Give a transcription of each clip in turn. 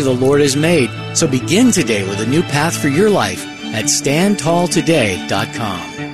the Lord has made. So begin today with a new path for your life at StandTallToday.com.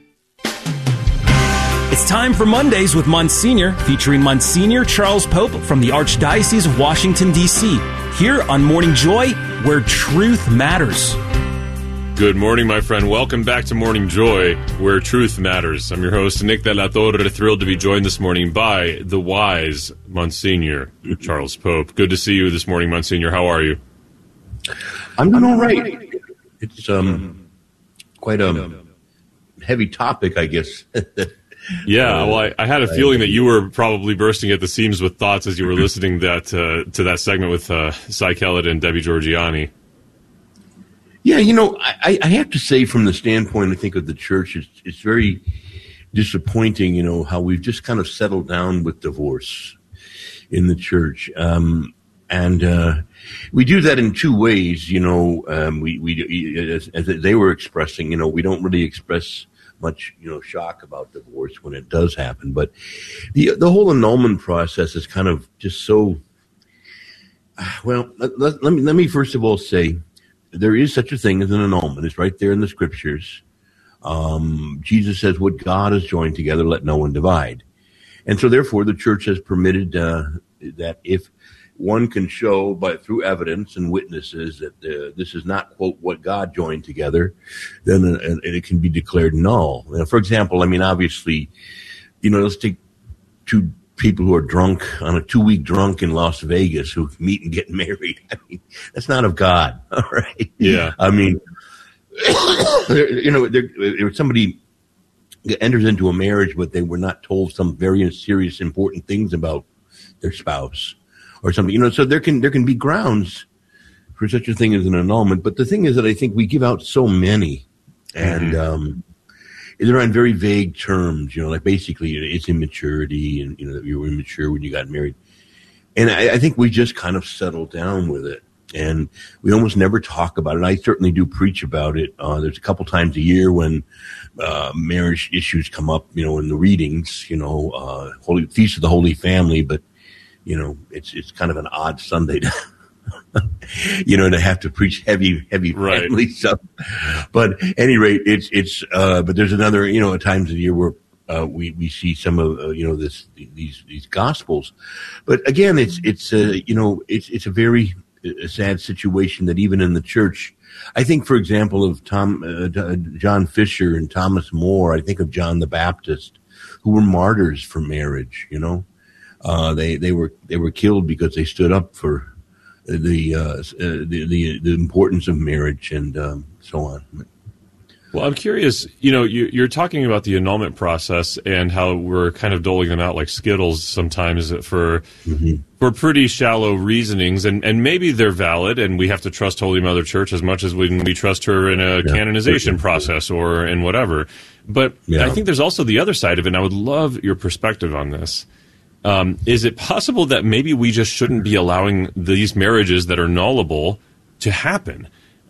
It's time for Mondays with Monsignor, featuring Monsignor Charles Pope from the Archdiocese of Washington, D.C., here on Morning Joy, where truth matters. Good morning, my friend. Welcome back to Morning Joy, where truth matters. I'm your host, Nick De La Torre, thrilled to be joined this morning by the wise Monsignor Charles Pope. Good to see you this morning, Monsignor. How are you? I'm doing all right. It's quite a heavy topic, I guess. Yeah, well, I had a feeling that you were probably bursting at the seams with thoughts as you were listening to that segment with Cy Kellett and Debbie Georgianni. Yeah, I have to say, from the standpoint, I think, of the church, it's very disappointing, how we've just kind of settled down with divorce in the church. And we do that in two ways, we as they were expressing, we don't really express much, shock about divorce when it does happen. But the whole annulment process is kind of just so, well, let me first of all say, there is such a thing as an annulment. It's right there in the scriptures. Jesus says, what God has joined together, let no one divide. And so therefore the church has permitted that if one can show through evidence and witnesses that this is not, quote, what God joined together, then it can be declared null. For example, obviously, let's take two people who are drunk on a 2-week drunk in Las Vegas who meet and get married. That's not of God. All right. Yeah. Somebody enters into a marriage, but they were not told some very serious, important things about their spouse or something, so there can be grounds for such a thing as an annulment. But the thing is that I think we give out so many, and they're on very vague terms, like basically it's immaturity, and that you were immature when you got married. And I think we just kind of settled down with it, and we almost never talk about it. I certainly do preach about it. There's a couple times a year when marriage issues come up, in the readings, Holy Feast of the Holy Family, but it's kind of an odd Sunday to to have to preach heavy right. family stuff. But at any rate, but there's another, times of the year where we see some of these gospels. But again, it's a very sad situation that even in the church, I think, for example, of John Fisher and Thomas More, I think of John the Baptist, who were martyrs for marriage. They were killed because they stood up for the importance of marriage and so on. Well, I'm curious, you're talking about the annulment process and how we're kind of doling them out like Skittles sometimes for pretty shallow reasonings, and maybe they're valid, and we have to trust Holy Mother Church as much as we trust her in a canonization process or in whatever. But I think there's also the other side of it, and I would love your perspective on this. Is it possible that maybe we just shouldn't be allowing these marriages that are nullable to happen?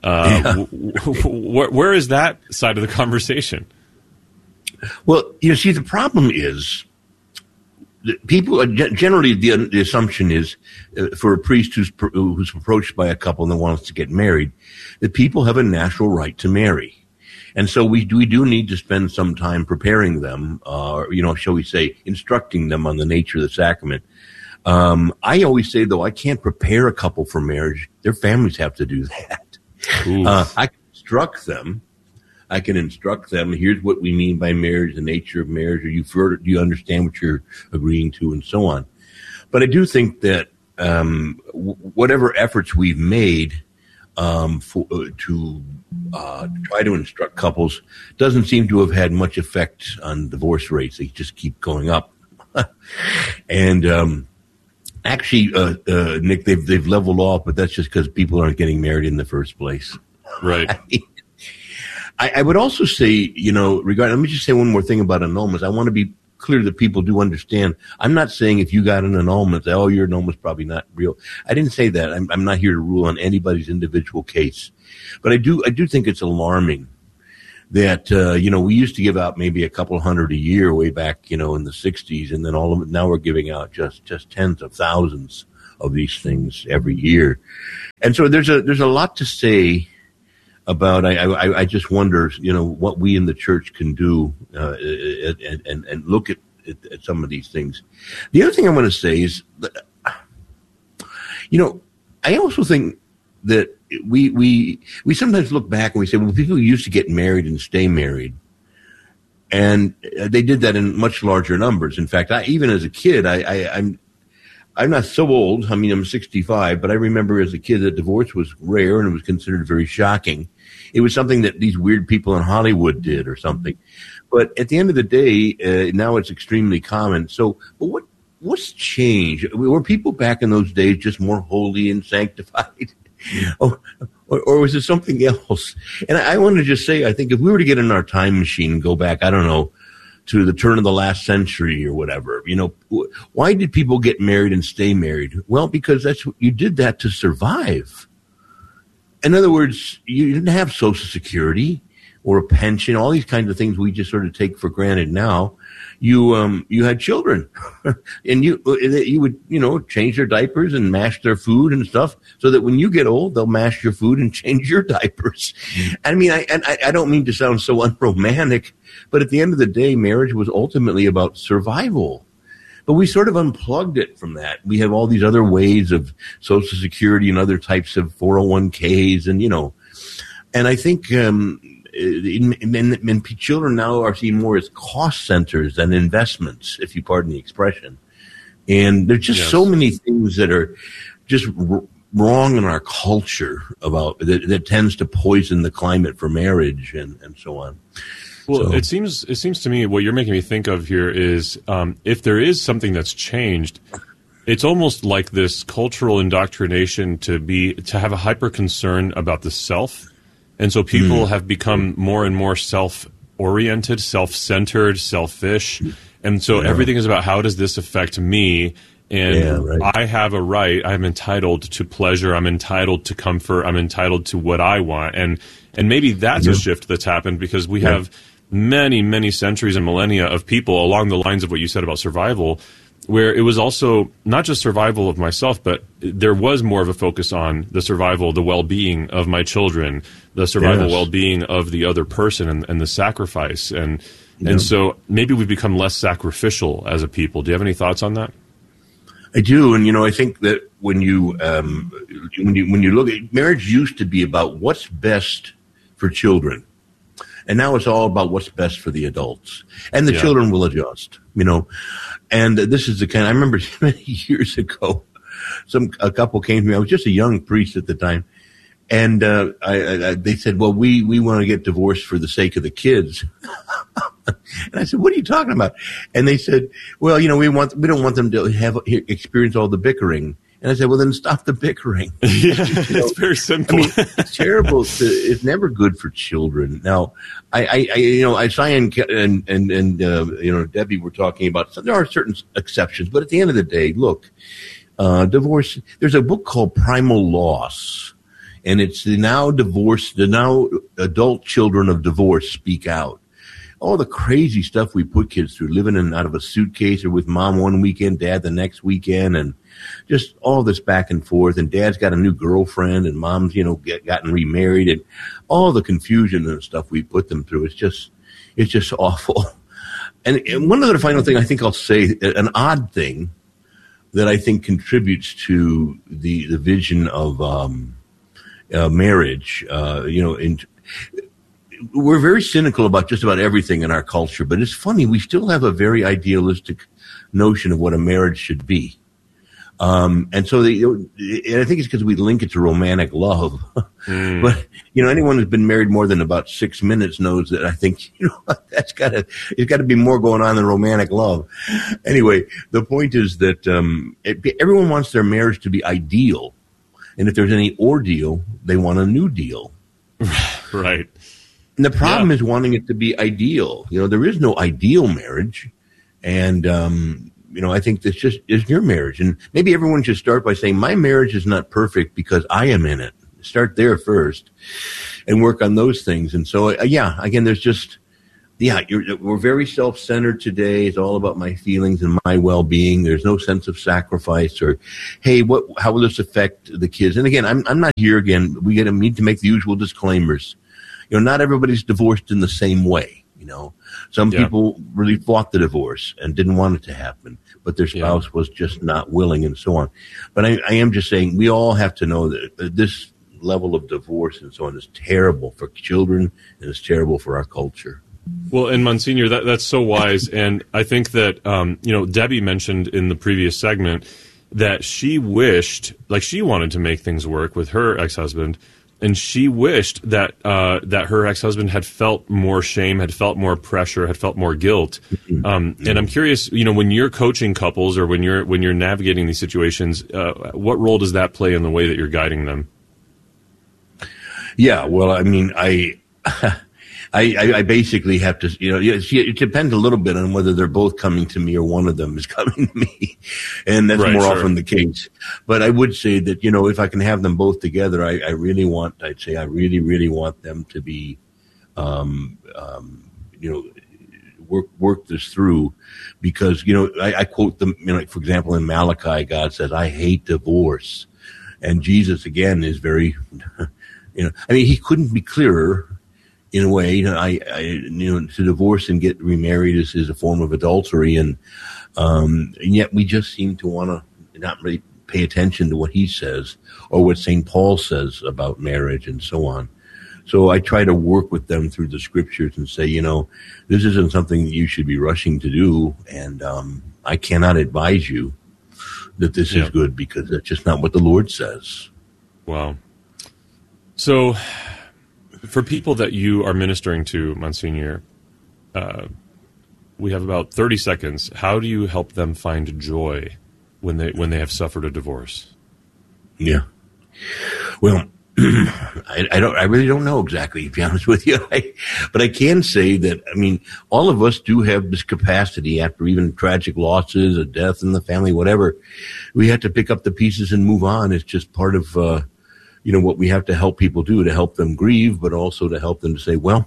Where is that side of the conversation? Well, see, the problem is that people generally the assumption is for a priest who's approached by a couple and wants to get married, that people have a natural right to marry. And so we do need to spend some time preparing them, shall we say, instructing them on the nature of the sacrament. I always say, though, I can't prepare a couple for marriage. Their families have to do that. I can instruct them. Here's what we mean by marriage, the nature of marriage. Do you understand what you're agreeing to, and so on. But I do think that whatever efforts we've made to try to instruct couples doesn't seem to have had much effect on divorce rates. They just keep going up. And actually, Nick, they've leveled off, but that's just because people aren't getting married in the first place. Right. I would also say, let me just say one more thing about annulments. I want to be clear that people do understand. I'm not saying if you got an annulment, your annulment's probably not real. I didn't say that. I'm not here to rule on anybody's individual case. But I do think it's alarming that, we used to give out maybe a couple hundred a year way back, in the 60s. And then now we're giving out just tens of thousands of these things every year. And so there's a lot to say about, I just wonder, what we in the church can do and look at some of these things. The other thing I want to say is that, I also think that we sometimes look back and we say, well, people used to get married and stay married. And they did that in much larger numbers. In fact, even as a kid, I'm not so old. I mean, I'm 65, but I remember as a kid that divorce was rare and it was considered very shocking. It was something that these weird people in Hollywood did or something. But at the end of the day, now it's extremely common. So, but what's changed? Were people back in those days just more holy and sanctified? Or was it something else? And I want to just say, I think if we were to get in our time machine and go back, I don't know, to the turn of the last century or whatever, why did people get married and stay married? Well, because you did that to survive. In other words, you didn't have Social Security or a pension, all these kinds of things we just sort of take for granted now. You had children, and you would, change their diapers and mash their food and stuff, so that when you get old, they'll mash your food and change your diapers. I mean, I don't mean to sound so unromantic, but at the end of the day, marriage was ultimately about survival. But we sort of unplugged it from that. We have all these other ways of Social Security and other types of 401ks, and I think. And children now are seen more as cost centers than investments, if you pardon the expression. And there's just so many things that are just wrong in our culture about that tends to poison the climate for marriage and so on. Well, it seems to me what you're making me think of here is if there is something that's changed, it's almost like this cultural indoctrination to have a hyper concern about the self. And so people have become more and more self-oriented, self-centered, selfish. And so everything is about how does this affect me? And I have a right. I'm entitled to pleasure. I'm entitled to comfort. I'm entitled to what I want. And maybe that's a shift that's happened because we have many, many centuries and millennia of people along the lines of what you said about survival, where it was also not just survival of myself, but there was more of a focus on the survival, the well-being of my children, the survival well-being of the other person and the sacrifice. And so maybe we've become less sacrificial as a people. Do you have any thoughts on that? I do. And, I think that when you look at marriage used to be about what's best for children. And now it's all about what's best for the adults. And the children will adjust, And this is the kind, I remember many years ago, a couple came to me. I was just a young priest at the time. And they said, well, we want to get divorced for the sake of the kids. And I said, what are you talking about? And they said, well, we don't want them to experience all the bickering. And I said, well, then stop the bickering. It's very simple. I mean, it's terrible. It's never good for children. Now, Cyan and Debbie were talking about, so there are certain exceptions, but at the end of the day, look, divorce, there's a book called Primal Loss, and it's the now adult children of divorce speak out. All the crazy stuff we put kids through, living out of a suitcase or with mom one weekend, dad the next weekend, and just all this back and forth. And dad's got a new girlfriend, and mom's, gotten remarried, and all the confusion and stuff we put them through. It's just awful. And one other final thing I think I'll say, an odd thing that I think contributes to the vision of marriage, we're very cynical about just about everything in our culture, but it's funny, we still have a very idealistic notion of what a marriage should be. And so and I think it's because we link it to romantic love. But, anyone who's been married more than about 6 minutes knows that I think, it's got to be more going on than romantic love. Anyway, the point is that everyone wants their marriage to be ideal. And if there's any ordeal, they want a new deal. Right. And the problem is wanting it to be ideal. There is no ideal marriage. And, I think this just is your marriage. And maybe everyone should start by saying, my marriage is not perfect because I am in it. Start there first and work on those things. And so, again, there's just we're very self-centered today. It's all about my feelings and my well-being. There's no sense of sacrifice or, hey, how will this affect the kids? And again, I'm not here again. We need to make the usual disclaimers. Not everybody's divorced in the same way. Some people really fought the divorce and didn't want it to happen, but their spouse was just not willing and so on. But I am just saying we all have to know that this level of divorce and so on is terrible for children and it's terrible for our culture. Well, and Monsignor, that's so wise. And I think that, Debbie mentioned in the previous segment that she wished, she wanted to make things work with her ex-husband. And she wished that her ex-husband had felt more shame, had felt more pressure, had felt more guilt. And I'm curious, when you're coaching couples or when you're navigating these situations, what role does that play in the way that you're guiding them? Yeah, well, I mean, I basically have to, it depends a little bit on whether they're both coming to me or one of them is coming to me. And that's often the case. But I would say that, if I can have them both together, I really want them to be, work this through because, I quote them, for example, in Malachi, God says, I hate divorce. And Jesus, again, is very, he couldn't be clearer. In a way, to divorce and get remarried is a form of adultery, and yet we just seem to want to not really pay attention to what he says or what St. Paul says about marriage and so on. So I try to work with them through the scriptures and say, this isn't something that you should be rushing to do, and I cannot advise you that this is good because that's just not what the Lord says. Wow. So, for people that you are ministering to, Monsignor, we have about 30 seconds. How do you help them find joy when they have suffered a divorce? Yeah. Well, I really don't know exactly, to be honest with you. But I can say that, all of us do have this capacity after even tragic losses, a death in the family, whatever. We have to pick up the pieces and move on. It's just part of, what we have to help people do to help them grieve, but also to help them to say, well,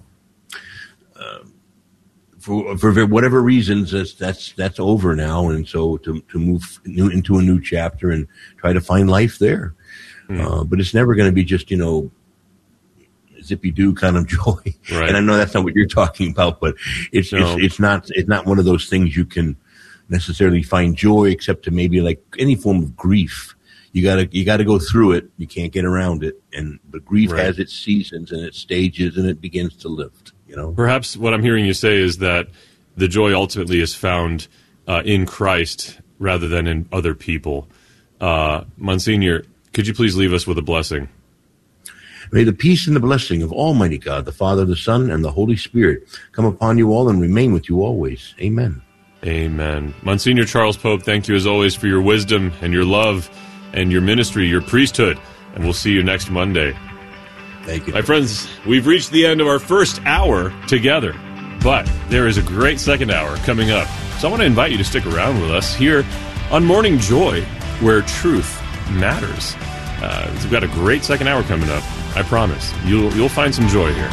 for whatever reasons, that's over now. And so to move into a new chapter and try to find life there. But it's never going to be just, zippy-doo kind of joy. Right. And I know that's not what you're talking about, but it's not one of those things you can necessarily find joy except to maybe like any form of grief. You gotta go through it. You can't get around it. But grief has its seasons and its stages, and it begins to lift. Perhaps what I'm hearing you say is that the joy ultimately is found in Christ rather than in other people. Monsignor, could you please leave us with a blessing? May the peace and the blessing of Almighty God, the Father, the Son, and the Holy Spirit come upon you all and remain with you always. Amen. Amen. Monsignor Charles Pope, thank you as always for your wisdom and your love and your ministry, your priesthood, and we'll see you next Monday. Thank you. My friends, we've reached the end of our first hour together, but there is a great second hour coming up. So I want to invite you to stick around with us here on Morning Joy, where truth matters. We've got a great second hour coming up. I promise. You'll find some joy here.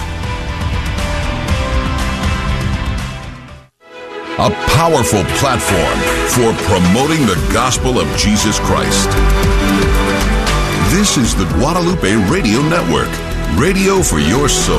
A powerful platform for promoting the gospel of Jesus Christ. This is the Guadalupe Radio Network, radio for your soul.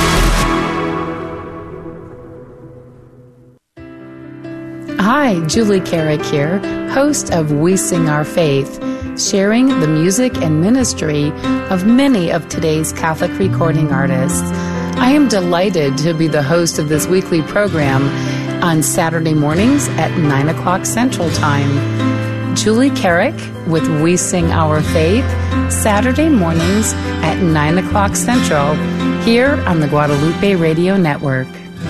Hi, Julie Carrick here, host of We Sing Our Faith, sharing the music and ministry of many of today's Catholic recording artists. I am delighted to be the host of this weekly program on Saturday mornings at 9 o'clock Central Time. Julie Carrick with We Sing Our Faith, Saturday mornings at 9 o'clock Central, here on the Guadalupe Radio Network.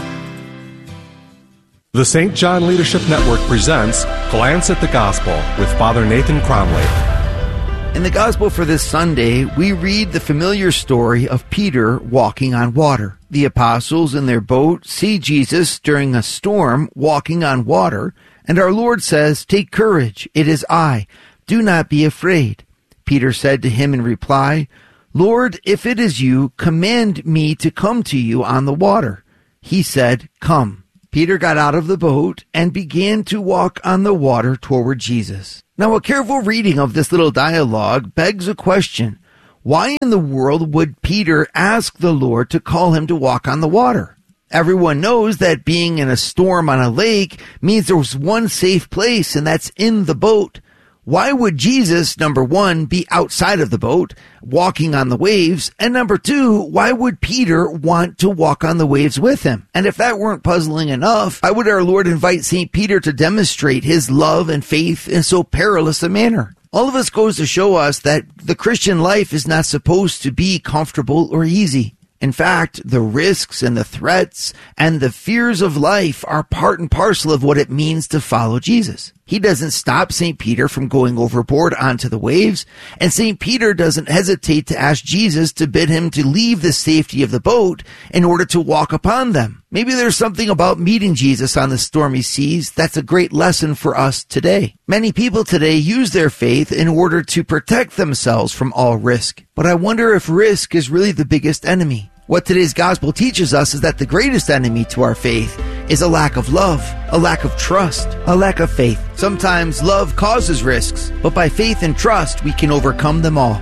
The St. John Leadership Network presents Glance at the Gospel with Father Nathan Cromley. In the Gospel for this Sunday, we read the familiar story of Peter walking on water. The apostles in their boat see Jesus during a storm walking on water, and our Lord says, "Take courage, it is I. Do not be afraid." Peter said to him in reply, "Lord, if it is you, command me to come to you on the water." He said, "Come." Peter got out of the boat and began to walk on the water toward Jesus. Now, a careful reading of this little dialogue begs a question. Why in the world would Peter ask the Lord to call him to walk on the water? Everyone knows that being in a storm on a lake means there's one safe place, and that's in the boat. Why would Jesus, number one, be outside of the boat, walking on the waves? And number two, why would Peter want to walk on the waves with him? And if that weren't puzzling enough, why would our Lord invite St. Peter to demonstrate his love and faith in so perilous a manner? All of this goes to show us that the Christian life is not supposed to be comfortable or easy. In fact, the risks and the threats and the fears of life are part and parcel of what it means to follow Jesus. He doesn't stop St. Peter from going overboard onto the waves, and St. Peter doesn't hesitate to ask Jesus to bid him to leave the safety of the boat in order to walk upon them. Maybe there's something about meeting Jesus on the stormy seas that's a great lesson for us today. Many people today use their faith in order to protect themselves from all risk, but I wonder if risk is really the biggest enemy. What today's gospel teaches us is that the greatest enemy to our faith is a lack of love, a lack of trust, a lack of faith. Sometimes love causes risks, but by faith and trust, we can overcome them all.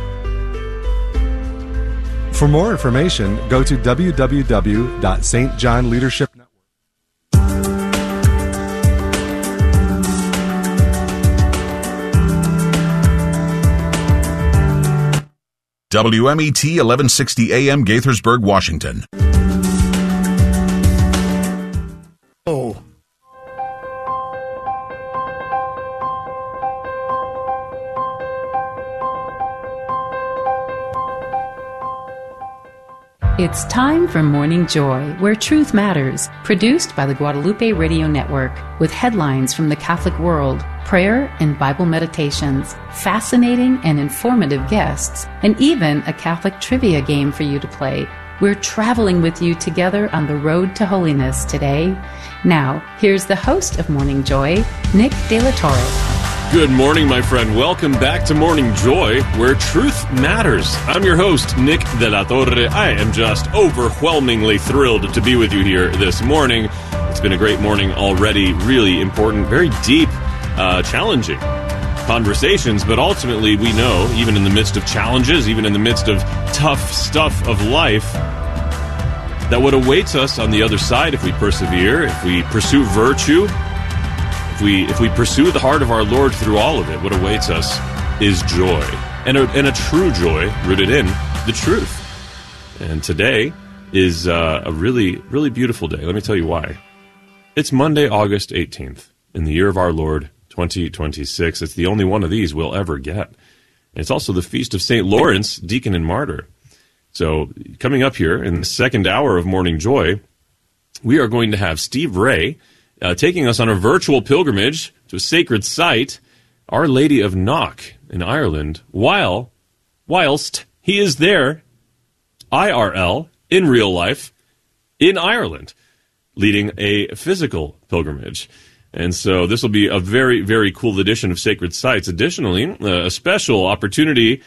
For more information, go to www.stjohnleadershipnetwork. WMET 1160 AM Gaithersburg, Washington. Oh. It's time for Morning Joy, where truth matters, produced by the Guadalupe Radio Network, with headlines from the Catholic world, prayer and Bible meditations, fascinating and informative guests, and even a Catholic trivia game for you to play. We're traveling with you together on the road to holiness today. Now, here's the host of Morning Joy, Nick De La Torre. Good morning, my friend. Welcome back to Morning Joy, where truth matters. I'm your host, Nick De La Torre. I am just overwhelmingly thrilled to be with you here this morning. It's been a great morning already. Really important, very deep, challenging conversations, but ultimately we know, even in the midst of challenges, even in the midst of tough stuff of life, that what awaits us on the other side, if we persevere, if we pursue virtue, if we pursue the heart of our Lord through all of it, what awaits us is joy, and a true joy rooted in the truth. And today is a really, really beautiful day. Let me tell you why. It's Monday, August 18th, in the year of our Lord, 2026. It's the only one of these we'll ever get. And it's also the feast of St. Lawrence, deacon and martyr. So coming up here in the second hour of Morning Joy, we are going to have Steve Ray taking us on a virtual pilgrimage to a sacred site, Our Lady of Knock in Ireland, whilst he is there, IRL, in real life, in Ireland, leading a physical pilgrimage. And so this will be a very, very cool edition of Sacred Sites. Additionally, a special opportunity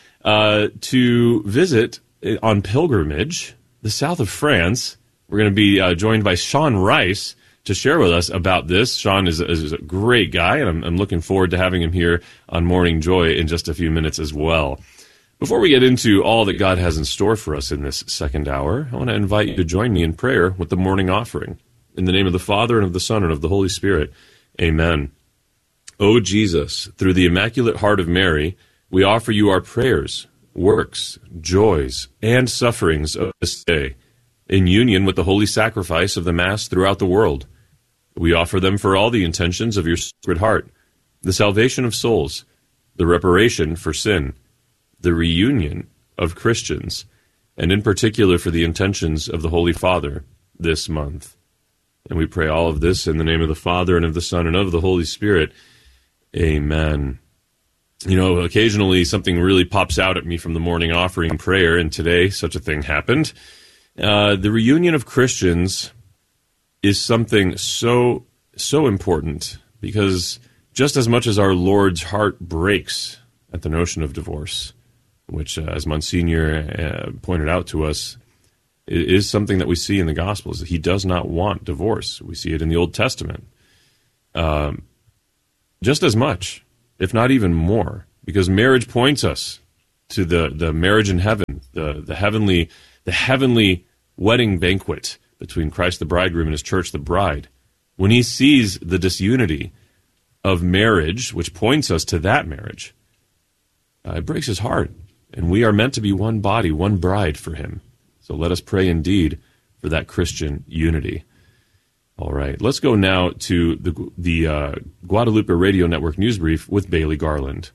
to visit on pilgrimage the south of France. We're going to be joined by Sean Rice to share with us about this. Sean is a great guy, and I'm looking forward to having him here on Morning Joy in just a few minutes as well. Before we get into all that God has in store for us in this second hour, I want to invite you to join me in prayer with the morning offering. In the name of the Father, and of the Son, and of the Holy Spirit, amen. O Jesus, through the Immaculate Heart of Mary, we offer you our prayers, works, joys, and sufferings of this day, in union with the holy sacrifice of the Mass throughout the world. We offer them for all the intentions of your Sacred Heart, the salvation of souls, the reparation for sin, the reunion of Christians, and in particular for the intentions of the Holy Father this month. And we pray all of this in the name of the Father, and of the Son, and of the Holy Spirit. Amen. You know, occasionally something really pops out at me from the morning offering prayer, and today such a thing happened. The reunion of Christians is something so important, because just as much as our Lord's heart breaks at the notion of divorce, which, as Monsignor pointed out to us, It is something that we see in the Gospels. He does not want divorce. We see it in the Old Testament. Just as much, if not even more, because marriage points us to the marriage in heaven, the heavenly wedding banquet between Christ the bridegroom and his church, the bride. When he sees the disunity of marriage, which points us to that marriage, it breaks his heart. And we are meant to be one body, one bride for him. So let us pray indeed for that Christian unity. All right, let's go now to the Guadalupe Radio Network News Brief with Bailey Garland.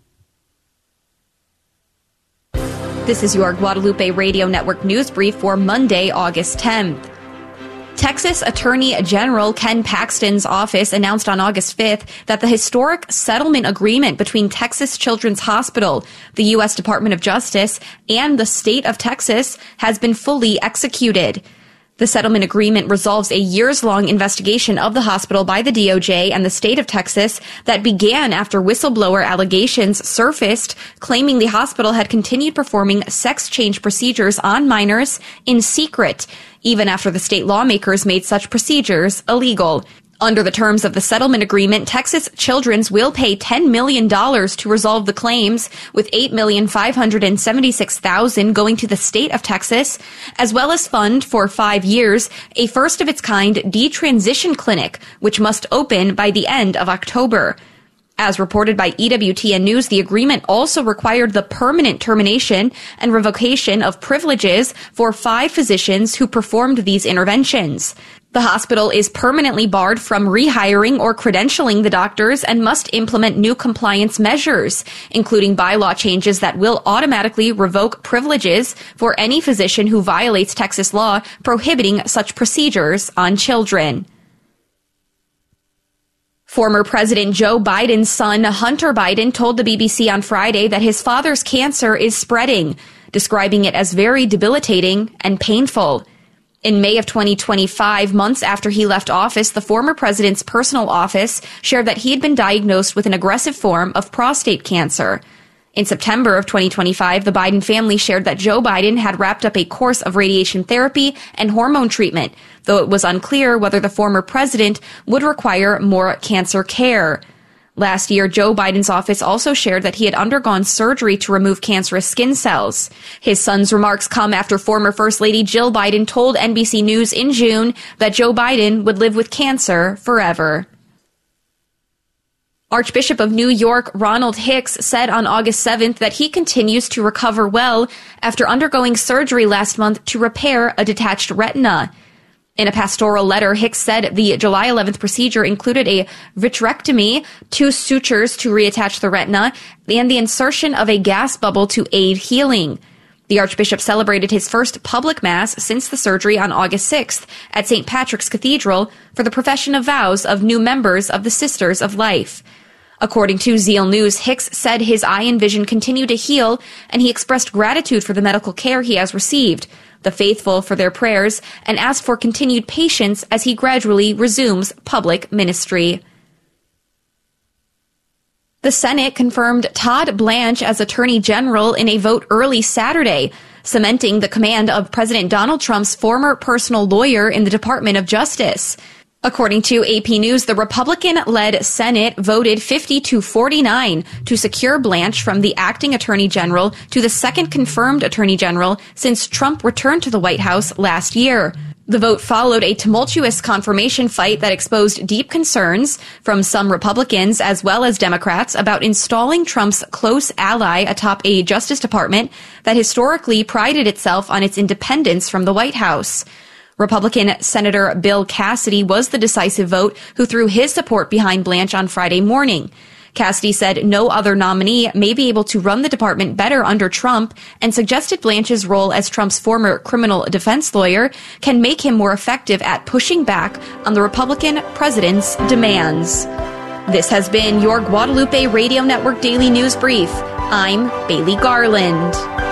This is your Guadalupe Radio Network News Brief for Monday, August 10th. Texas Attorney General Ken Paxton's office announced on August 5th that the historic settlement agreement between Texas Children's Hospital, the U.S. Department of Justice, and the state of Texas has been fully executed. The settlement agreement resolves a years-long investigation of the hospital by the DOJ and the state of Texas that began after whistleblower allegations surfaced, claiming the hospital had continued performing sex change procedures on minors in secret, even after the state lawmakers made such procedures illegal. Under the terms of the settlement agreement, Texas Children's will pay $10 million to resolve the claims, with $8,576,000 going to the state of Texas, as well as fund for 5 years a first-of-its-kind detransition clinic, which must open by the end of October. As reported by EWTN News, the agreement also required the permanent termination and revocation of privileges for 5 physicians who performed these interventions. The hospital is permanently barred from rehiring or credentialing the doctors and must implement new compliance measures, including bylaw changes that will automatically revoke privileges for any physician who violates Texas law prohibiting such procedures on children. Former President Joe Biden's son, Hunter Biden, told the BBC on Friday that his father's cancer is spreading, describing it as very debilitating and painful. In May of 2025, months after he left office, the former president's personal office shared that he had been diagnosed with an aggressive form of prostate cancer. In September of 2025, the Biden family shared that Joe Biden had wrapped up a course of radiation therapy and hormone treatment, though it was unclear whether the former president would require more cancer care. Last year, Joe Biden's office also shared that he had undergone surgery to remove cancerous skin cells. His son's remarks come after former First Lady Jill Biden told NBC News in June that Joe Biden would live with cancer forever. Archbishop of New York Ronald Hicks said on August 7th that he continues to recover well after undergoing surgery last month to repair a detached retina. In a pastoral letter, Hicks said the July 11th procedure included a vitrectomy, 2 sutures to reattach the retina, and the insertion of a gas bubble to aid healing. The Archbishop celebrated his first public mass since the surgery on August 6th at St. Patrick's Cathedral for the profession of vows of new members of the Sisters of Life. According to Zeal News, Hicks said his eye and vision continue to heal, and he expressed gratitude for the medical care he has received, the faithful for their prayers, and asked for continued patience as he gradually resumes public ministry. The Senate confirmed Todd Blanche as Attorney General in a vote early Saturday, cementing the command of President Donald Trump's former personal lawyer in the Department of Justice. According to AP News, the Republican-led Senate voted 50-49 to secure Blanche from the acting Attorney General to the second confirmed Attorney General since Trump returned to the White House last year. The vote followed a tumultuous confirmation fight that exposed deep concerns from some Republicans as well as Democrats about installing Trump's close ally atop a Justice Department that historically prided itself on its independence from the White House. Republican Senator Bill Cassidy was the decisive vote who threw his support behind Blanche on Friday morning. Cassidy said no other nominee may be able to run the department better under Trump and suggested Blanche's role as Trump's former criminal defense lawyer can make him more effective at pushing back on the Republican president's demands. This has been your Guadalupe Radio Network Daily News Brief. I'm Bailey Garland.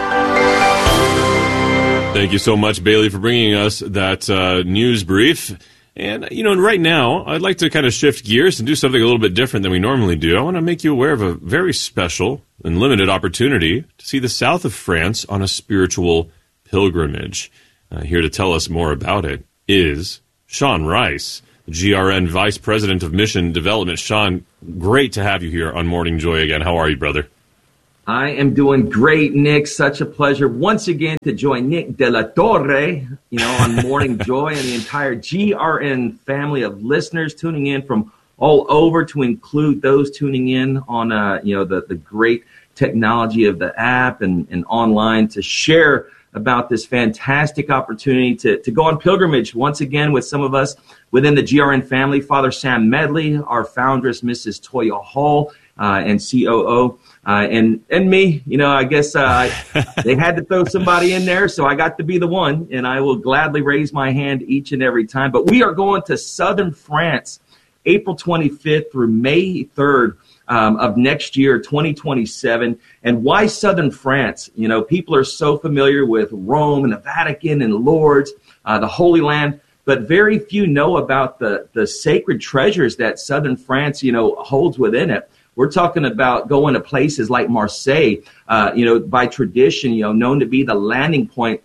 Thank you so much, Bailey, for bringing us that news brief. And, right now, I'd like to kind of shift gears and do something a little bit different than we normally do. I want to make you aware of a very special and limited opportunity to see the south of France on a spiritual pilgrimage. Here to tell us more about it is Sean Rice, GRN Vice President of Mission Development. Sean, great to have you here on Morning Joy again. How are you, brother? I am doing great, Nick. Such a pleasure once again to join Nick De La Torre, on Morning Joy and the entire GRN family of listeners tuning in from all over, to include those tuning in on, the great technology of the app and online, to share about this fantastic opportunity to go on pilgrimage once again with some of us within the GRN family. Father Sam Medley, our foundress, Mrs. Toya Hall, and COO, and me. I guess they had to throw somebody in there, so I got to be the one, and I will gladly raise my hand each and every time. But we are going to southern France, April 25th through May 3rd. Of next year, 2027. And why southern France? People are so familiar with Rome and the Vatican and Lourdes, the Holy Land, but very few know about the sacred treasures that southern France, holds within it. We're talking about going to places like Marseille, by tradition, known to be the landing point,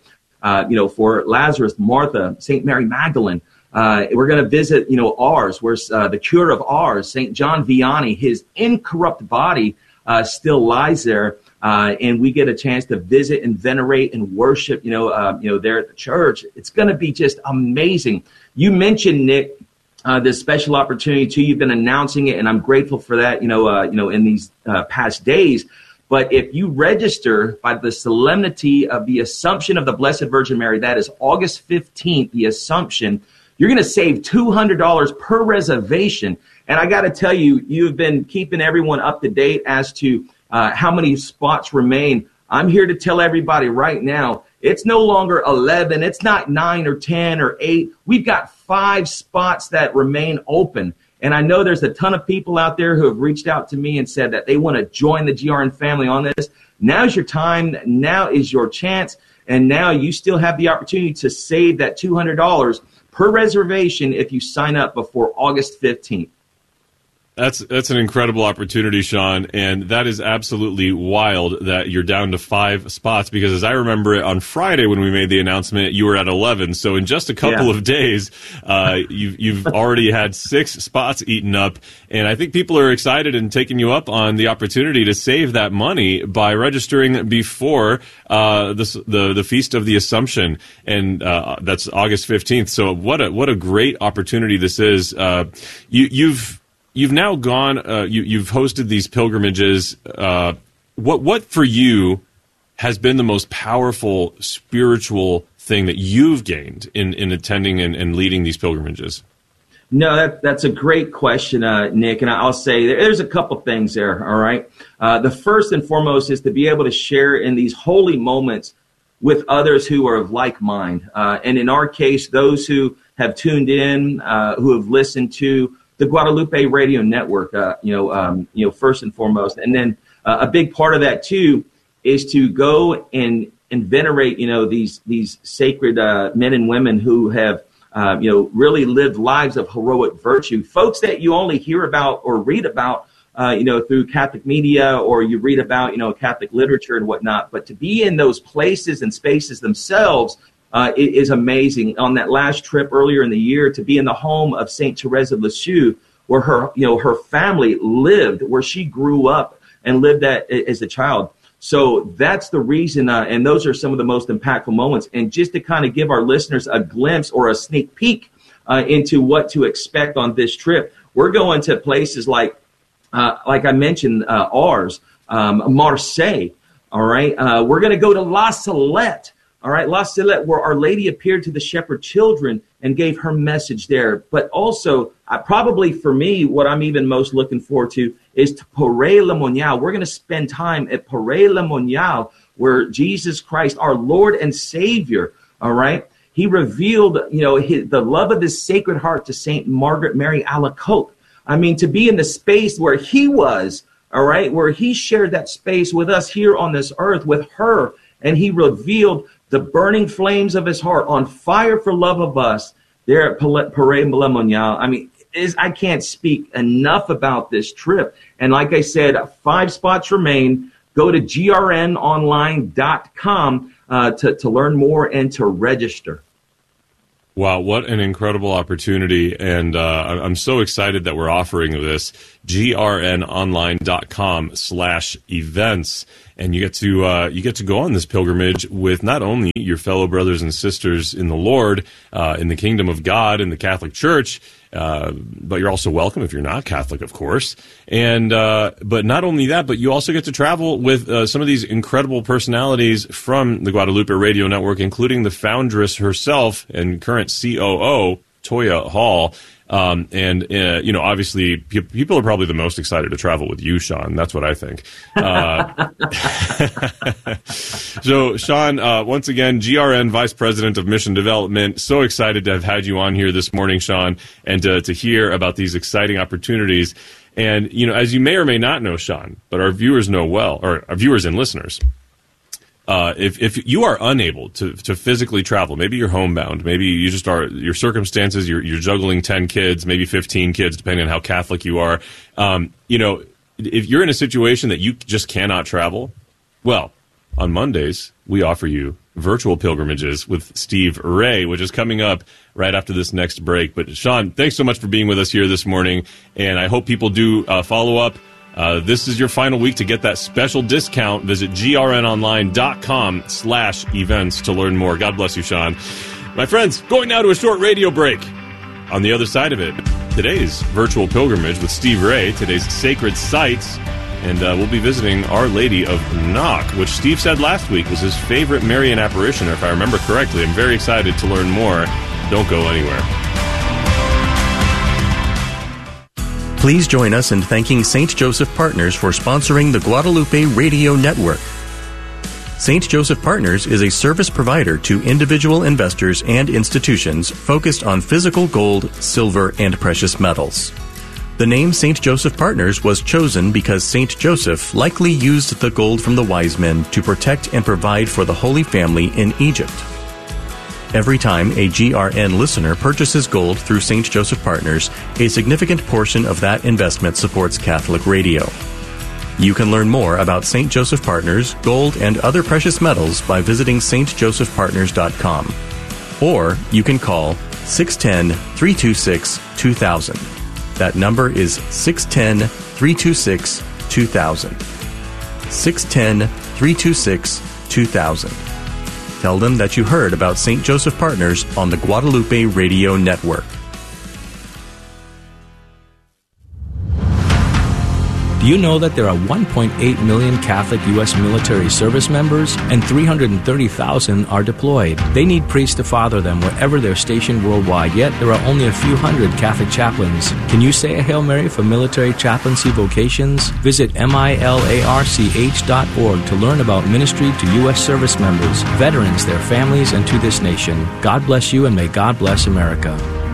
for Lazarus, Martha, St. Mary Magdalene. We're going to visit, Ars, where the cure of Ars, St. John Vianney, his incorrupt body still lies there, and we get a chance to visit and venerate and worship, there at the church. It's going to be just amazing. You mentioned, Nick, this special opportunity too. You've been announcing it, and I'm grateful for that. In these past days. But if you register by the solemnity of the Assumption of the Blessed Virgin Mary, that is August 15th, the Assumption. You're going to save $200 per reservation. And I got to tell you, you've been keeping everyone up to date as to how many spots remain. I'm here to tell everybody right now, it's no longer 11. It's not 9 or 10 or 8. We've got 5 spots that remain open. And I know there's a ton of people out there who have reached out to me and said that they want to join the GRN family on this. Now's your time. Now is your chance. And now you still have the opportunity to save that $200 per reservation if you sign up before August 15th. That's an incredible opportunity, Sean, and that is absolutely wild that you're down to 5 spots, because as I remember it on Friday when we made the announcement, you were at 11. So in just a couple of days, you've already had 6 spots eaten up, and I think people are excited and taking you up on the opportunity to save that money by registering before the Feast of the Assumption, and that's August 15th. So what a great opportunity this is. You've now gone. You've hosted these pilgrimages. What for you has been the most powerful spiritual thing that you've gained in attending and leading these pilgrimages? No, that's a great question, Nick. And I'll say there's a couple things there. All right. The first and foremost is to be able to share in these holy moments with others who are of like mind. And in our case, those who have tuned in, who have listened to the Guadalupe Radio Network, first and foremost. And then a big part of that, too, is to go and venerate, these sacred men and women who have, really lived lives of heroic virtue. Folks that you only hear about or read about, through Catholic media, or you read about, Catholic literature and whatnot. But to be in those places and spaces themselves it is amazing. On that last trip earlier in the year, to be in the home of Saint Therese of Lisieux, where her family lived, where she grew up and lived as a child. So that's the reason, and those are some of the most impactful moments. And just to kind of give our listeners a glimpse or a sneak peek into what to expect on this trip, we're going to places like I mentioned, Ars, Marseille. All right, we're going to go to La Salette. All right, La Salette, where Our Lady appeared to the shepherd children and gave her message there. But also, probably for me, what I'm even most looking forward to is to Paray-le-Monial. We're going to spend time at Paray-le-Monial, where Jesus Christ, our Lord and Savior, all right, he revealed, the love of his Sacred Heart to Saint Margaret Mary Alacoque. I mean, to be in the space where he was, all right, where he shared that space with us here on this earth with her, and he revealed the burning flames of his heart on fire for love of us there at Paray-le-Monial. I mean, I can't speak enough about this trip. And like I said, 5 spots remain. Go to grnonline.com to learn more and to register. Wow, what an incredible opportunity. And I'm so excited that we're offering this, grnonline.com/events. And you get to go on this pilgrimage with not only your fellow brothers and sisters in the Lord, in the kingdom of God, in the Catholic Church, but you're also welcome if you're not Catholic, of course. And but not only that, but you also get to travel with some of these incredible personalities from the Guadalupe Radio Network, including the foundress herself and current COO, Toya Hall. Obviously, people are probably the most excited to travel with you, Sean. That's what I think. So, Sean, once again, GRN Vice President of Mission Development. So excited to have had you on here this morning, Sean, and to hear about these exciting opportunities. And, as you may or may not know, Sean, but our viewers know well, or our viewers and listeners, if you are unable to physically travel, maybe you're homebound, maybe you just are, your circumstances, you're juggling 10 kids, maybe 15 kids, depending on how Catholic you are. If you're in a situation that you just cannot travel, well, on Mondays, we offer you virtual pilgrimages with Steve Ray, which is coming up right after this next break. But Sean, thanks so much for being with us here this morning. And I hope people do follow up. This is your final week to get that special discount. Visit grnonline.com/events to learn more. God bless you, Sean. My friends, going now to a short radio break. On the other side of it, today's virtual pilgrimage with Steve Ray, today's sacred sites, and we'll be visiting Our Lady of Knock, which Steve said last week was his favorite Marian apparitioner, if I remember correctly. I'm very excited to learn more. Don't go anywhere. Please join us in thanking St. Joseph Partners for sponsoring the Guadalupe Radio Network. St. Joseph Partners is a service provider to individual investors and institutions focused on physical gold, silver, and precious metals. The name St. Joseph Partners was chosen because St. Joseph likely used the gold from the wise men to protect and provide for the Holy Family in Egypt. Every time a GRN listener purchases gold through St. Joseph Partners, a significant portion of that investment supports Catholic radio. You can learn more about St. Joseph Partners, gold, and other precious metals by visiting stjosephpartners.com. Or you can call 610-326-2000. That number is 610-326-2000. 610-326-2000. Tell them that you heard about St. Joseph Partners on the Guadalupe Radio Network. Do you know that there are 1.8 million Catholic U.S. military service members and 330,000 are deployed? They need priests to father them wherever they're stationed worldwide, yet there are only a few hundred Catholic chaplains. Can you say a Hail Mary for military chaplaincy vocations? Visit milarch.org to learn about ministry to U.S. service members, veterans, their families, and to this nation. God bless you, and may God bless America.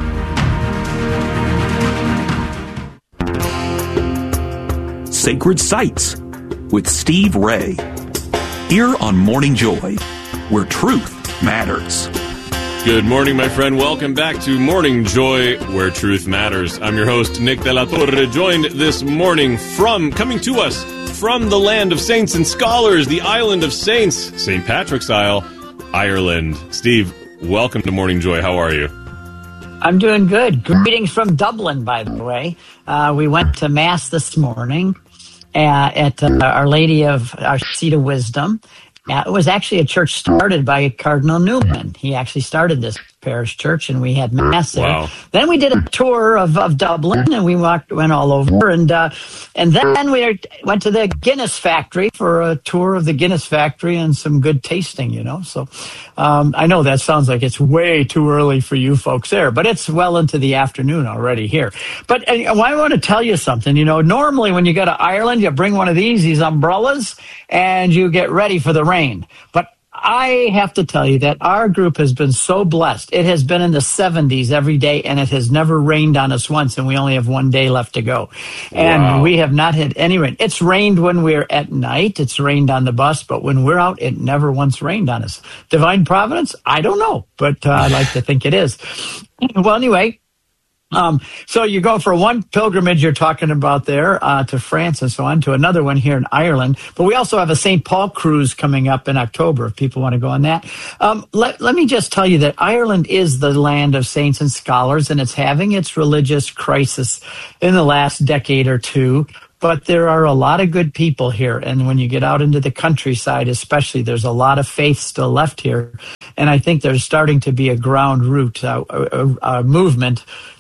Sacred Sites with Steve Ray. Here on Morning Joy, where truth matters. Good morning, my friend. Welcome back to Morning Joy, where truth matters. I'm your host, Nick De La Torre, joined this morning coming to us from the land of saints and scholars, the island of saints, St. Patrick's Isle, Ireland. Steve, welcome to Morning Joy. How are you? I'm doing good. Greetings from Dublin, by the way. We went to Mass this morning at Our Lady of Our Seat of Wisdom. It was actually a church started by Cardinal Newman. He actually started this parish church, and we had Mass there. Wow. Then we did a tour of Dublin, and we went all over, and then we went to the Guinness factory for a tour of the Guinness factory and some good tasting, So I know that sounds like it's way too early for you folks there, but it's well into the afternoon already here. But I want to tell you something. Normally when you go to Ireland, you bring one of these umbrellas, and you get ready for the rain. But I have to tell you that our group has been so blessed. It has been in the 70s every day, and it has never rained on us once, and we only have one day left to go. And we have not had any rain. It's rained when we're at night. It's rained on the bus, but when we're out, it never once rained on us. Divine providence? I don't know, but I like to think it is. Well, anyway, So you go for one pilgrimage you're talking about there to France and so on, to another one here in Ireland. But we also have a St. Paul cruise coming up in October if people want to go on that. Let me just tell you that Ireland is the land of saints and scholars, and it's having its religious crisis in the last decade or two. But there are a lot of good people here. And when you get out into the countryside, especially, there's a lot of faith still left here. And I think there's starting to be a ground root movement.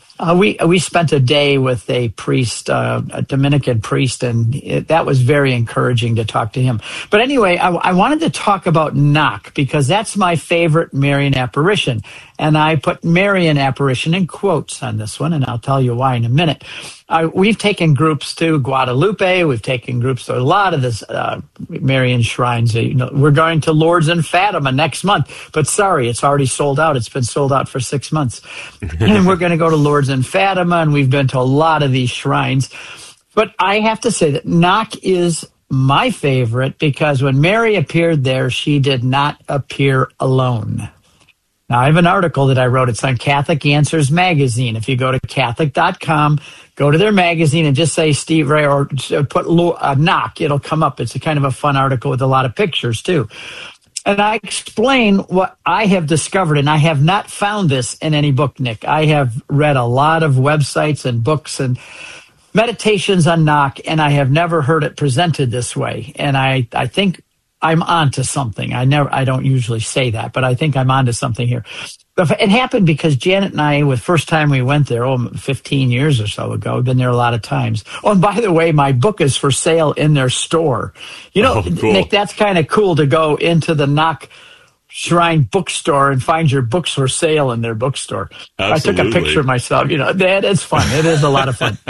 We spent a day with a priest, a Dominican priest, and that was very encouraging to talk to him. But anyway, I wanted to talk about Knock because that's my favorite Marian apparition. And I put Marian apparition in quotes on this one, and I'll tell you why in a minute. We've taken groups to Guadalupe. We've taken groups to a lot of this Marian shrines. We're going to Lourdes and Fatima next month. But sorry, it's already sold out. It's been sold out for 6 months. And we're going to go to Lourdes and Fatima, and we've been to a lot of these shrines. But I have to say that Knock is my favorite because when Mary appeared there, she did not appear alone. Now, I have an article that I wrote. It's on Catholic Answers magazine. If you go to Catholic.com, go to their magazine and just say Steve Ray or put Knock, it'll come up. It's a kind of a fun article with a lot of pictures, too. And I explain what I have discovered, and I have not found this in any book, Nick. I have read a lot of websites and books and meditations on Knock, and I have never heard it presented this way. And I think I'm onto something. I don't usually say that, but I think I'm onto something here. It happened because Janet and I, the first time we went there, 15 years or so ago, been there a lot of times. Oh, and by the way, my book is for sale in their store. Cool. Nick, that's kind of cool to go into the Knock Shrine bookstore and find your books for sale in their bookstore. Absolutely. I took a picture of myself. That is fun. It is a lot of fun.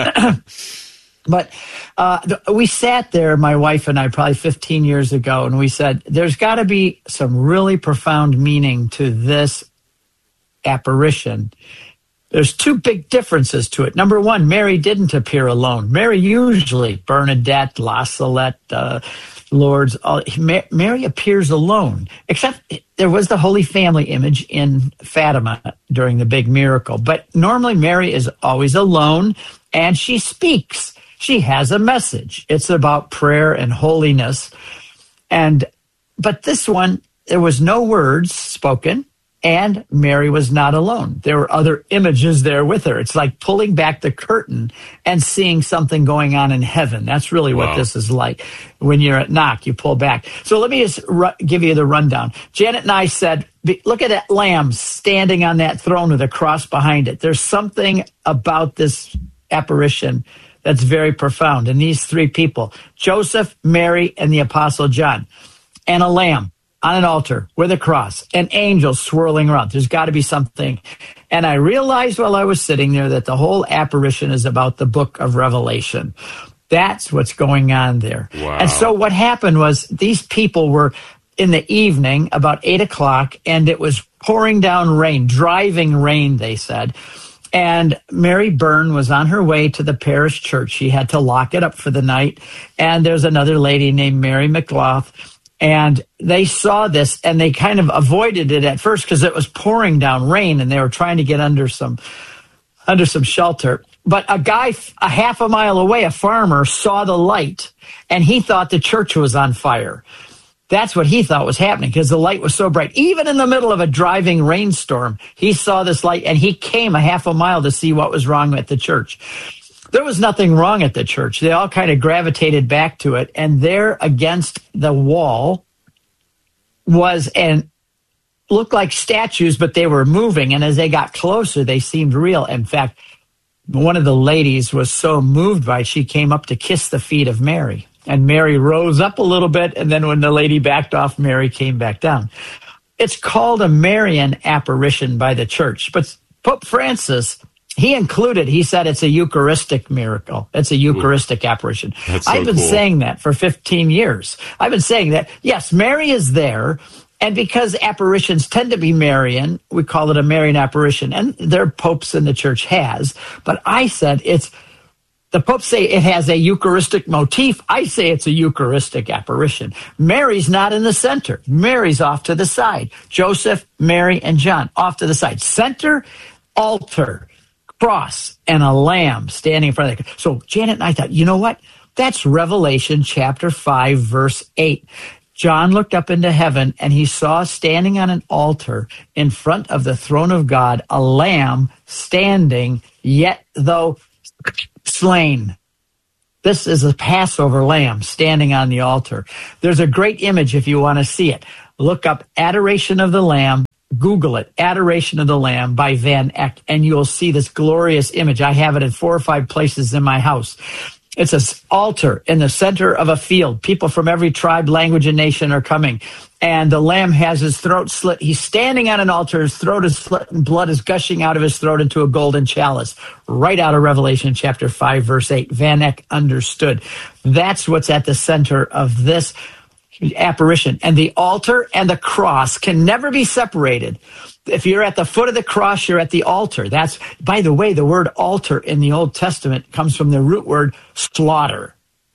But we sat there, my wife and I, probably 15 years ago, and we said, there's got to be some really profound meaning to this apparition. There's two big differences to it. Number one, Mary didn't appear alone. Mary usually, Bernadette, La Salette, Lourdes, Mary appears alone, except there was the Holy Family image in Fatima during the big miracle. But normally Mary is always alone, and she speaks. She has a message. It's about prayer and holiness. But this one, there was no words spoken, and Mary was not alone. There were other images there with her. It's like pulling back the curtain and seeing something going on in heaven. That's really what this is like. When you're at Knock, you pull back. So let me just give you the rundown. Janet and I said, look at that lamb standing on that throne with a cross behind it. There's something about this apparition that's very profound. And these three people, Joseph, Mary, and the Apostle John, and a lamb on an altar with a cross, and angels swirling around. There's got to be something. And I realized while I was sitting there that the whole apparition is about the book of Revelation. That's what's going on there. Wow. And so what happened was these people were in the evening, about 8 o'clock, and it was pouring down rain, driving rain, they said. And Mary Byrne was on her way to the parish church. She had to lock it up for the night. And there's another lady named Mary McLaugh. And they saw this, and they kind of avoided it at first because it was pouring down rain, and they were trying to get under some shelter. But a guy a half a mile away, a farmer, saw the light, and he thought the church was on fire. That's what he thought was happening because the light was so bright. Even in the middle of a driving rainstorm, he saw this light, and he came a half a mile to see what was wrong at the church. There was nothing wrong at the church. They all kind of gravitated back to it, and there against the wall looked like statues, but they were moving, and as they got closer, they seemed real. In fact, one of the ladies was so moved by it, she came up to kiss the feet of Mary. And Mary rose up a little bit, and then when the lady backed off, Mary came back down. It's called a Marian apparition by the church. But Pope Francis, he said it's a Eucharistic miracle. It's a Eucharistic apparition. I've been saying that for 15 years. I've been saying that, yes, Mary is there, and because apparitions tend to be Marian, we call it a Marian apparition, and their popes in the church has. But I said the popes say it has a Eucharistic motif. I say it's a Eucharistic apparition. Mary's not in the center. Mary's off to the side. Joseph, Mary, and John off to the side. Center, altar. cross and a lamb standing in front of it. So Janet and I thought, you know what? That's Revelation chapter 5, verse 8. John looked up into heaven and he saw standing on an altar in front of the throne of God a lamb standing, yet though slain. This is a Passover lamb standing on the altar. There's a great image if you want to see it. Look up Adoration of the Lamb. Google it, Adoration of the Lamb by Van Eyck, and you'll see this glorious image. I have it in 4 or 5 places in my house. It's an altar in the center of a field. People from every tribe, language, and nation are coming. And the lamb has his throat slit. He's standing on an altar. His throat is slit and blood is gushing out of his throat into a golden chalice. Right out of Revelation chapter 5, verse 8. Van Eyck understood. That's what's at the center of this apparition. And the altar and the cross can never be separated. If you're at the foot of the cross, you're at the altar. That's, by the way, the word altar in the Old Testament comes from the root word slaughter.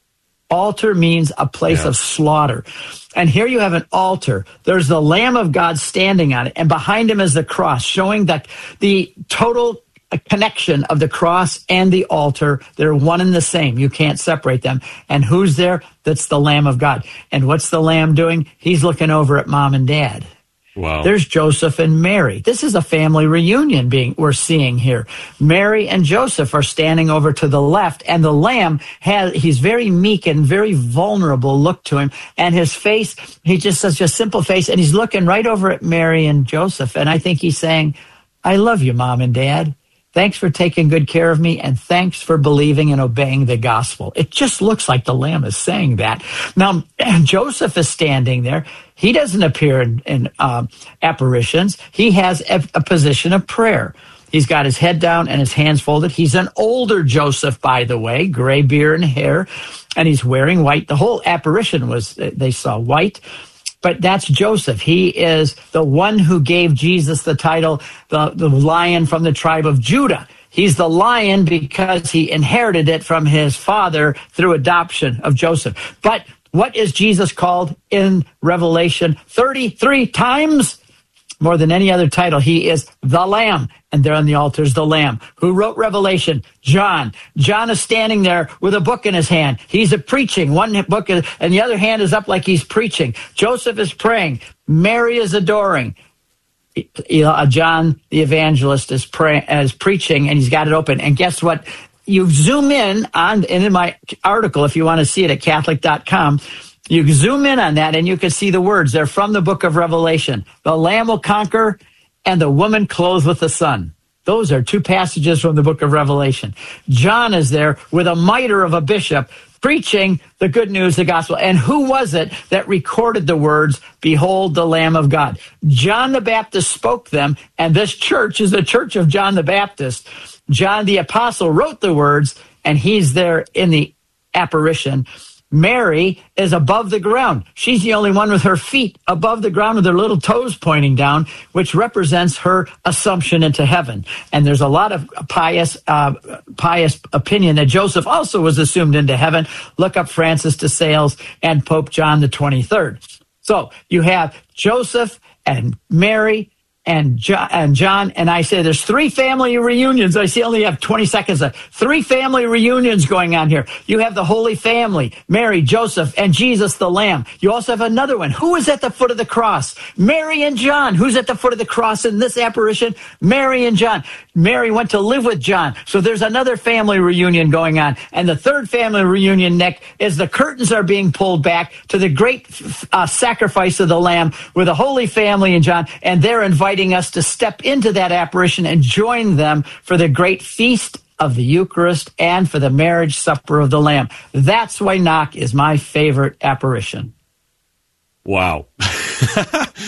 Altar means a place of slaughter. And here you have an altar. There's the Lamb of God standing on it, and behind him is the cross, showing that the total connection of the cross and the altar. They're one and the same. You can't separate them. And who's there? That's the Lamb of God. And what's the Lamb doing? He's looking over at mom and dad. Wow. There's Joseph and Mary. This is a family reunion we're seeing here. Mary and Joseph are standing over to the left, and the lamb he's very meek and very vulnerable look to him, and his face, he just has a simple face, and he's looking right over at Mary and Joseph, and I think he's saying, I love you, Mom and Dad. Thanks for taking good care of me, and thanks for believing and obeying the gospel. It just looks like the Lamb is saying that. Now, Joseph is standing there. He doesn't appear in apparitions. He has a position of prayer. He's got his head down and his hands folded. He's an older Joseph, by the way, gray beard and hair, and he's wearing white. The whole apparition they saw white. But that's Joseph. He is the one who gave Jesus the title, the lion from the tribe of Judah. He's the lion because he inherited it from his father through adoption of Joseph. But what is Jesus called in Revelation 33 times? More than any other title, he is the Lamb. And there on the altar is the Lamb. Who wrote Revelation? John. John is standing there with a book in his hand. He's preaching. One book and the other hand is up like he's preaching. Joseph is praying. Mary is adoring. John the evangelist is preaching, and he's got it open. And guess what? You zoom in my article, if you want to see it at Catholic.com, you zoom in on that and you can see the words. They're from the book of Revelation. The Lamb will conquer and the woman clothed with the sun. Those are 2 passages from the book of Revelation. John is there with a mitre of a bishop preaching the good news, the gospel. And who was it that recorded the words, behold the Lamb of God? John the Baptist spoke them, and this church is the church of John the Baptist. John the Apostle wrote the words, and he's there in the apparition. Mary is above the ground. She's the only one with her feet above the ground with her little toes pointing down, which represents her assumption into heaven. And there's a lot of pious opinion that Joseph also was assumed into heaven. Look up Francis de Sales and Pope John the 23rd. So you have Joseph and Mary and John, and I say there's 3 family reunions. I see I only have 20 seconds left. 3 family reunions going on here. You have the Holy Family, Mary, Joseph, and Jesus the Lamb. You also have another one. Who is at the foot of the cross? Mary and John. Who's at the foot of the cross in this apparition? Mary and John. Mary went to live with John. So there's another family reunion going on. And the 3rd family reunion, Nick, is the curtains are being pulled back to the great sacrifice of the Lamb with the Holy Family and John, and they're inviting us to step into that apparition and join them for the great feast of the Eucharist and for the marriage supper of the Lamb. That's why Enoch is my favorite apparition. Wow. So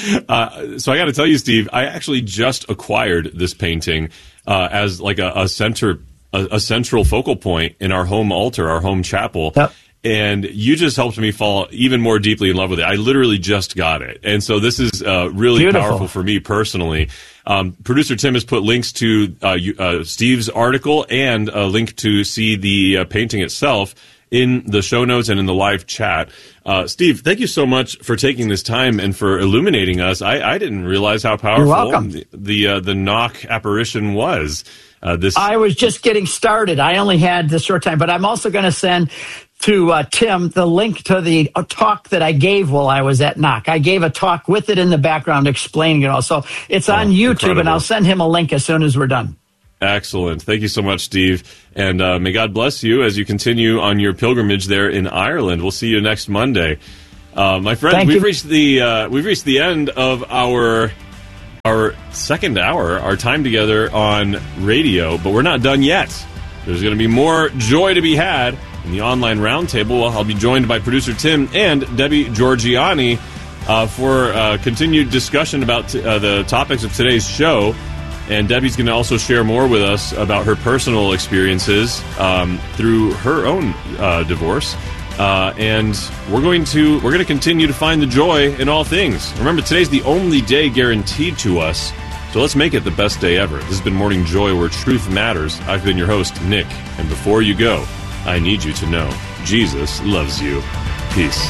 I got to tell you, Steve, I actually just acquired this painting as like a central focal point in our home altar, our home chapel. Yep. And you just helped me fall even more deeply in love with it. I literally just got it. And so this is really Beautiful. Powerful for me personally. Producer Tim has put links to Steve's article and a link to see the painting itself in the show notes and in the live chat. Steve, thank you so much for taking this time and for illuminating us. I didn't realize how powerful the Enoch apparition was. I was just getting started. I only had this short time, but I'm also going to send to Tim the link to the talk that I gave while I was at Knock. I gave a talk with it in the background explaining it all. So it's on YouTube, incredible. And I'll send him a link as soon as we're done. Excellent. Thank you so much, Steve. And may God bless you as you continue on your pilgrimage there in Ireland. We'll see you next Monday. My friends, we've reached the end of our second hour, our time together on radio, but we're not done yet. There's going to be more joy to be had in the online roundtable. I'll be joined by producer Tim and Debbie Georgiani for continued discussion about the topics of today's show. And Debbie's going to also share more with us about her personal experiences through her own divorce. And we're going to continue to find the joy in all things. Remember, today's the only day guaranteed to us, so let's make it the best day ever. This has been Morning Joy, where truth matters. I've been your host, Nick, and before you go, I need you to know Jesus loves you. Peace.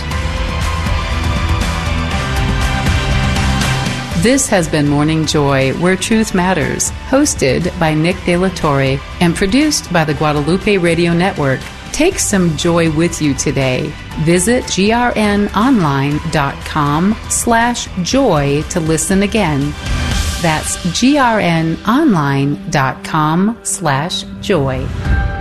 This has been Morning Joy, where truth matters, hosted by Nick De La Torre and produced by the Guadalupe Radio Network. Take some joy with you today. Visit grnonline.com/joy to listen again. That's grnonline.com/joy.